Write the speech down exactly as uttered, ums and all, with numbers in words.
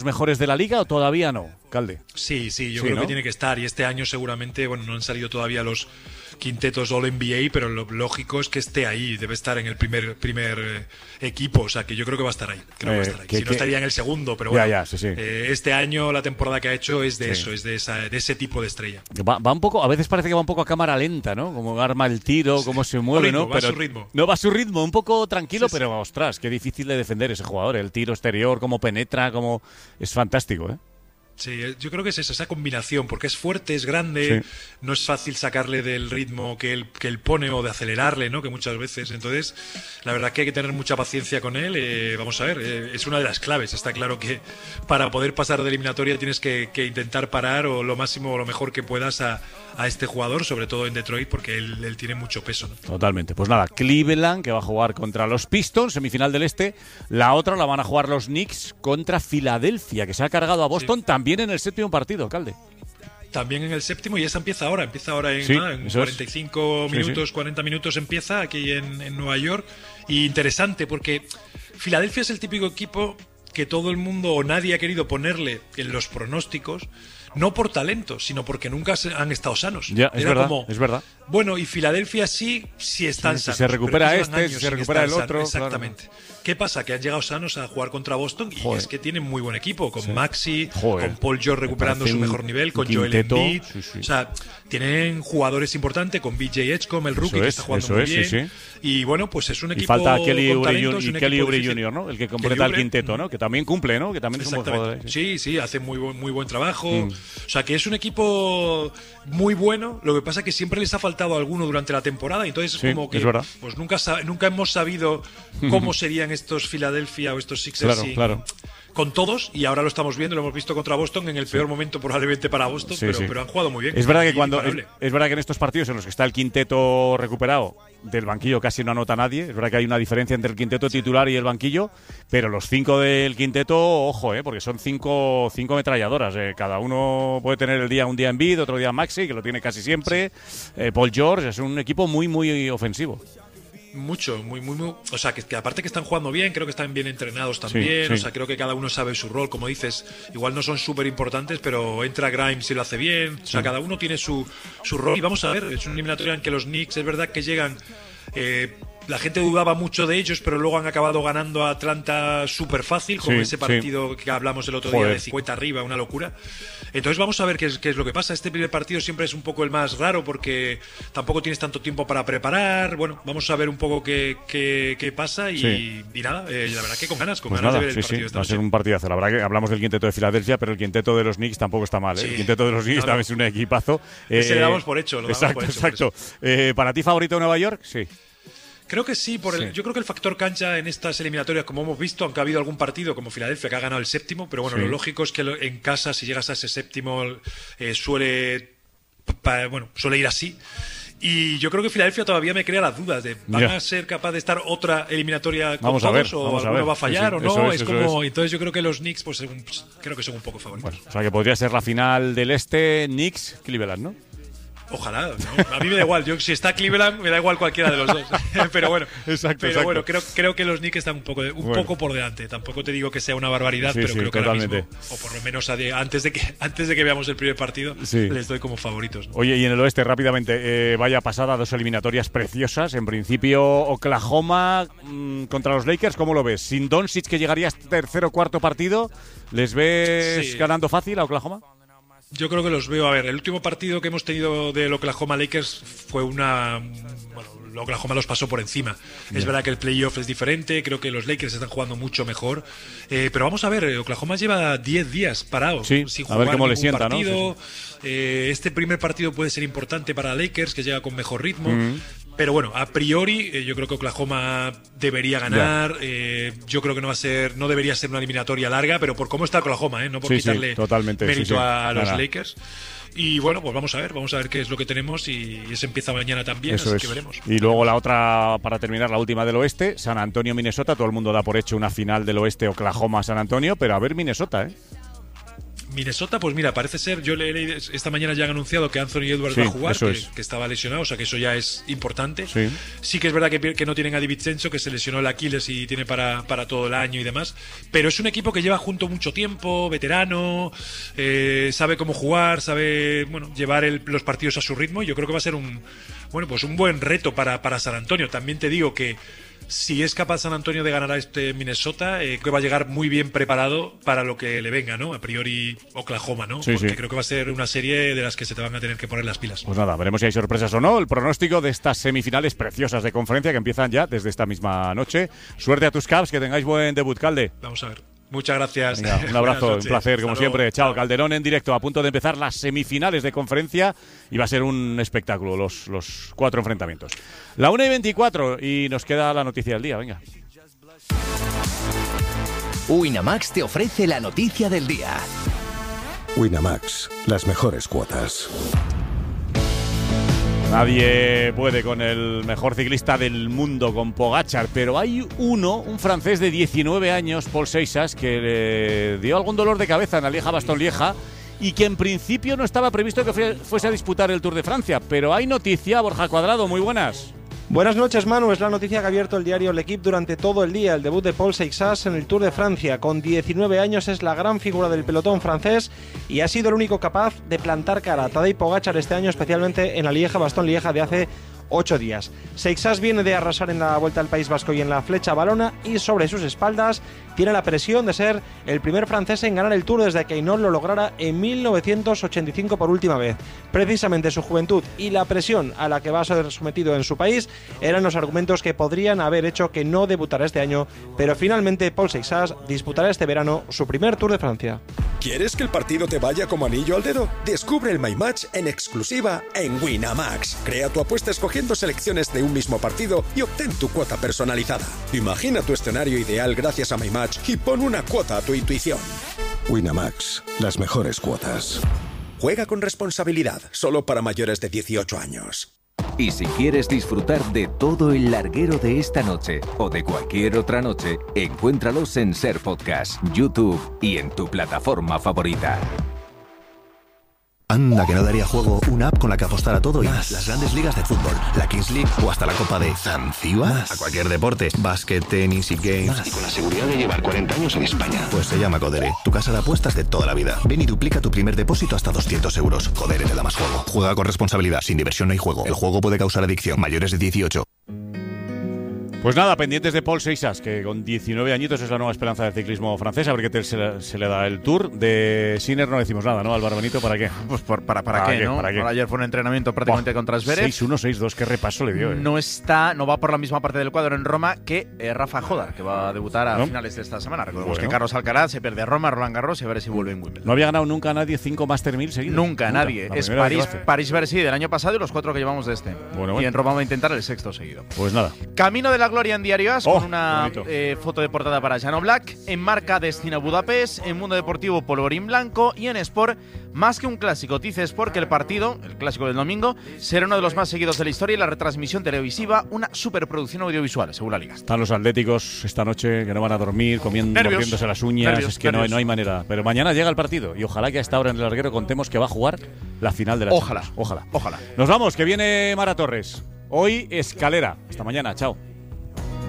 mejores de la liga o todavía no, Calde? Sí, sí, yo sí, creo ¿no? que tiene que estar. Y este año seguramente, bueno, no han salido todavía los quintetos All N B A, pero lo lógico es que esté ahí, debe estar en el primer primer eh, equipo, o sea que yo creo que va a estar ahí. Creo Eh, que va a estar ahí. que- Si no que- estaría en el segundo, pero Ya, bueno, ya, sí, sí. eh, este año la temporada que ha hecho es de Sí. eso, es de esa, de ese tipo de estrella. Va, va un poco, a veces parece que va un poco a cámara lenta, ¿no? Como arma el tiro, cómo se mueve, ritmo, ¿no? va a Pero su ritmo. No va a su ritmo, un poco tranquilo, Sí, sí. pero ostras, qué difícil de defender ese jugador. El tiro exterior, cómo penetra, cómo es fantástico, ¿eh? Sí, yo creo que es eso, esa combinación, porque es fuerte, es grande, Sí. no es fácil sacarle del ritmo que él, que él pone o de acelerarle, ¿no? Que muchas veces. Entonces, la verdad que hay que tener mucha paciencia con él. Eh, vamos a ver, eh, es una de las claves. Está claro que para poder pasar de eliminatoria tienes que, que intentar parar o lo máximo o lo mejor que puedas a, a este jugador, sobre todo en Detroit, porque él, él tiene mucho peso, ¿no? Totalmente. Pues nada, Cleveland, que va a jugar contra los Pistons, semifinal del Este. La otra la van a jugar los Knicks contra Filadelfia, que se ha cargado a Boston Sí. también en el séptimo partido, Calde. También en el séptimo, y esa empieza ahora, empieza ahora en, Sí, nada, en eso es. cuarenta y cinco Sí, minutos, sí. cuarenta minutos empieza aquí en, en Nueva York. Y interesante porque Filadelfia es el típico equipo que todo el mundo o nadie ha querido ponerle en los pronósticos, no por talento, sino porque nunca se- han estado sanos. Ya, es Era verdad, como, es verdad. bueno, y Filadelfia sí, sí están Sí, si sanos. se recupera pero este, llevan si años se sin recupera estar el otro, sanos. Exactamente. ¿Qué pasa? Que han llegado sanos a jugar contra Boston y Joder. es que tienen muy buen equipo, con Sí. Maxi, Joder. con Paul George recuperando parece su un- mejor nivel, con un Joel quinteto. Embiid. Sí, sí. O sea, tienen jugadores importantes con B J Edgecombe, el rookie, Eso que es, está jugando eso muy es, sí, bien. sí. Y bueno, pues es un Y equipo falta Kelly con Oubre, talento, Jun- es y un Kelly equipo Oubre difícil. junior, ¿no? El que Kelly completa el Oubre, quinteto, ¿no? Que también cumple, ¿no? Que también es un buen jugador. Exactamente. ¿eh? Sí, sí, hace muy buen, muy buen trabajo. Mm. O sea, que es un equipo muy bueno. Lo que pasa es que siempre les ha faltado alguno durante la temporada. Y entonces Sí, es como que es verdad. pues nunca, sa- nunca hemos sabido cómo serían estos Philadelphia o estos Sixers Claro, sin- claro. con todos. Y ahora lo estamos viendo, lo hemos visto contra Boston en el peor momento probablemente para Boston, Sí, pero, sí. pero han jugado muy bien. Es verdad que Y cuando es, imparable. es verdad que en estos partidos en los que está el quinteto recuperado del banquillo casi no anota nadie. Es verdad que hay una diferencia entre el quinteto titular y el banquillo, pero los cinco del quinteto, ojo, eh, porque son cinco cinco ametralladoras. Eh. Cada uno puede tener el día un día Embiid, otro día Maxi, que lo tiene casi siempre. Eh, Paul George, es un equipo muy muy ofensivo. Mucho, muy, muy, muy. O sea, que, que aparte que están jugando bien, creo que están bien entrenados también. sí. O sea, creo que cada uno sabe su rol. Como dices, igual no son súper importantes, pero entra Grimes y lo hace bien. O sea, cada uno tiene su, su rol. Y vamos a ver, es una eliminatoria en que los Knicks, es verdad que llegan. Eh, la gente dudaba mucho de ellos, pero luego han acabado ganando a Atlanta súper fácil, como Sí, ese sí. partido que hablamos el otro día Joder. de cincuenta arriba, una locura. Entonces vamos a ver qué es, qué es lo que pasa. Este primer partido siempre es un poco el más raro porque tampoco tienes tanto tiempo para preparar. Bueno, vamos a ver un poco qué, qué, qué pasa y, Sí. y nada, eh, la verdad que con ganas, con Pues ganas nada, de ver sí, el sí, partido esta va a ser noche. un partidazo. La verdad que hablamos del quinteto de Filadelfia, pero el quinteto de los Knicks tampoco está mal. ¿eh? Sí. El quinteto de los Knicks No, no. también es un equipazo. Ese Eh, le damos por hecho, lo damos exacto, por hecho, por exacto. Eh, ¿Para ti favorito Nueva York? Sí. Creo que sí, por el, Sí. yo creo que el factor cancha en estas eliminatorias, como hemos visto, aunque ha habido algún partido como Filadelfia que ha ganado el séptimo, pero bueno, Sí. lo lógico es que lo- en casa, si llegas a ese séptimo, eh, suele, pa- bueno, suele ir así. Y yo creo que Filadelfia todavía me crea las dudas de ¿van Ya. a ser capaz de estar otra eliminatoria con Vamos a todos ver, o vamos a alguno ver. va a fallar Sí, sí, o no? eso es, es, eso como entonces yo creo que los Knicks pues, según- pues, creo que son un poco favoritos. Bueno, o sea que podría ser la final del Este, Knicks, Cleveland, ¿no? Ojalá, ¿no? A mí me da igual. Yo, si está Cleveland, me da igual cualquiera de los dos. pero bueno, Exacto, pero exacto. bueno creo, creo que los Knicks están un poco, de- un Bueno. poco por delante. Tampoco te digo que sea una barbaridad, Sí, pero sí, creo que ahora totalmente. mismo, o por lo menos a de- antes de que antes de que veamos el primer partido, Sí. les doy como favoritos, ¿no? Oye, y en el oeste, rápidamente, eh, vaya pasada, dos eliminatorias preciosas. En principio, Oklahoma mmm, contra los Lakers, ¿cómo lo ves? Sin Doncic, que llegaría a tercer o cuarto partido, ¿les ves Sí. ganando fácil a Oklahoma? Yo creo que los veo. A ver, el último partido que hemos tenido del Oklahoma Lakers fue una. Bueno, el Oklahoma los pasó por encima. Es verdad que el playoff es diferente. Creo que los Lakers están jugando mucho mejor. Eh, pero vamos a ver, eh, Oklahoma lleva diez días parado. Sí, sin a jugar ver cómo le ningún sienta, ¿no? partido. Eh, este primer partido puede ser importante para Lakers, que llega con mejor ritmo. Mm. Pero bueno, a priori eh, yo creo que Oklahoma debería ganar. Eh, yo creo que no va a ser, no debería ser una eliminatoria larga, pero por cómo está Oklahoma, ¿eh? No por Sí, sí, quitarle totalmente, mérito sí, sí. a los Nada. Lakers. Y bueno, pues vamos a ver, vamos a ver qué es lo que tenemos y eso empieza mañana también, Eso así es. que veremos. Y luego la otra, para terminar, la última del oeste, San Antonio, Minnesota. Todo el mundo da por hecho una final del oeste, Oklahoma, San Antonio, pero a ver Minnesota, ¿eh? Minnesota, pues mira, parece ser, yo le he leído, esta mañana ya han anunciado que Anthony Edwards sí, va a jugar, que, es. que estaba lesionado, o sea que eso ya es importante. Sí, sí que es verdad que, que no tienen a DiVincenzo, que se lesionó el Aquiles y tiene para, para todo el año y demás, pero es un equipo que lleva junto mucho tiempo, veterano, eh, sabe cómo jugar, sabe bueno llevar el, los partidos a su ritmo, y yo creo que va a ser un bueno pues un buen reto para, para San Antonio. También te digo que si es capaz San Antonio de ganar a este Minnesota, eh, que va a llegar muy bien preparado para lo que le venga, ¿no? A priori Oklahoma, ¿no? Sí, Porque sí. creo que va a ser una serie de las que se te van a tener que poner las pilas. Pues nada, veremos si hay sorpresas o no. El pronóstico de estas semifinales preciosas de conferencia que empiezan ya desde esta misma noche. Suerte a tus Cavs, que tengáis buen debut, Calde. Vamos a ver. Muchas gracias. Venga, un abrazo, un placer, como siempre. Chao, Calderón en directo, a punto de empezar las semifinales de conferencia y va a ser un espectáculo los, los cuatro enfrentamientos. La una y veinticuatro y nos queda la noticia del día, venga. Winamax te ofrece la noticia del día. Winamax, las mejores cuotas. Nadie puede con el mejor ciclista del mundo, con Pogačar, pero hay uno, un francés de diecinueve años, Paul Seixas, que le dio algún dolor de cabeza en la Lieja-Bastogne-Lieja y que en principio no estaba previsto que fuese a disputar el Tour de Francia, pero hay noticia. Borja Cuadrado, muy buenas. Buenas noches, Manu. Es la noticia que ha abierto el diario L'Equipe durante todo el día. El debut de Paul Seixas en el Tour de Francia. Con diecinueve años es la gran figura del pelotón francés y ha sido el único capaz de plantar cara a Tadej Pogačar este año, especialmente en la Lieja-Bastogne-Lieja de hace ocho días. Seixas viene de arrasar en la Vuelta al País Vasco y en la Flecha Valona, y sobre sus espaldas tiene la presión de ser el primer francés en ganar el Tour desde que Hinault lo lograra en mil novecientos ochenta y cinco por última vez. Precisamente su juventud y la presión a la que va a ser sometido en su país eran los argumentos que podrían haber hecho que no debutara este año, pero finalmente Paul Seixas disputará este verano su primer Tour de Francia. ¿Quieres que el partido te vaya como anillo al dedo? Descubre el My Match en exclusiva en Winamax. Crea tu apuesta escogiendo selecciones de un mismo partido y obtén tu cuota personalizada. Imagina tu escenario ideal gracias a My Match y pon una cuota a tu intuición. Winamax, las mejores cuotas. Juega con responsabilidad, solo para mayores de dieciocho años. Y si quieres disfrutar de todo el larguero de esta noche o de cualquier otra noche, encuéntralos en Ser Podcast, YouTube y en tu plataforma favorita. Anda, que no daría juego una app con la que apostar a todo y más. Las grandes ligas de fútbol, la Kings League o hasta la Copa de Zanzíbar. A cualquier deporte, básquet, tenis y games. Más. Y con la seguridad de llevar cuarenta años en España. Pues se llama Codere, tu casa de apuestas de toda la vida. Ven y duplica tu primer depósito hasta doscientos euros. Codere te da más juego. Juega con responsabilidad, sin diversión no hay juego. El juego puede causar adicción. Mayores de dieciocho. Pues nada, pendientes de Paul Seixas, que con diecinueve añitos es la nueva esperanza del ciclismo francés. A ver qué tal se le, se le da el Tour. De Sinner no decimos nada, ¿no? Álvaro Benito, ¿para qué? Pues por, para, para, ¿Para qué, qué? ¿no? ¿Para qué? Ayer fue un entrenamiento prácticamente Buah, contra Zverev. seis uno, seis dos, qué repaso le dio. ¿eh? No está, no va por la misma parte del cuadro en Roma que eh, Rafa Jodar, que va a debutar a ¿No? finales de esta semana. Recordemos Bueno. que Carlos Alcaraz se pierde a Roma, Roland Garros y a ver si vuelve en Wimbledon. No había ganado nunca nadie cinco Master mil seguidos. Nunca, nadie. La Es primera vez París, que lo hace. París-Bercy del año pasado y los cuatro que llevamos de este. Bueno, Y bueno. en Roma va a intentar el sexto seguido. Pues nada. Camino de la gloria en Diario As, Oh, con una bonito. eh, foto de portada para Jano Black. En Marca, destino a Budapest. En Mundo Deportivo, Polvorín Blanco. Y en Sport, más que un clásico, dice Sport que el partido, el clásico del domingo, será uno de los más seguidos de la historia y la retransmisión televisiva, una superproducción audiovisual, según la Liga. Están los atléticos esta noche que no van a dormir, comiendo, Nervios. mordiéndose las uñas. Nervios, es que no, nervios. no hay manera. Pero mañana llega el partido y ojalá que a esta hora en el larguero contemos que va a jugar la final de la Ojalá. Champions. Ojalá. Ojalá. Nos vamos, que viene Mara Torres. Hoy Escalera. Hasta mañana, chao.